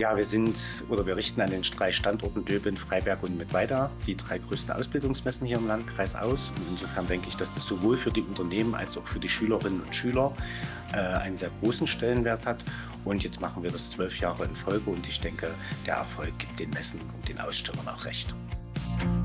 Ja, wir richten an den 3 Standorten Döbeln, Freiberg und Mittweida die 3 größten Ausbildungsmessen hier im Landkreis aus. Und insofern denke ich, dass das sowohl für die Unternehmen als auch für die Schülerinnen und Schüler einen sehr großen Stellenwert hat. Und jetzt machen wir das 12 Jahre in Folge und ich denke, der Erfolg gibt den Messen und den Ausstellern auch recht.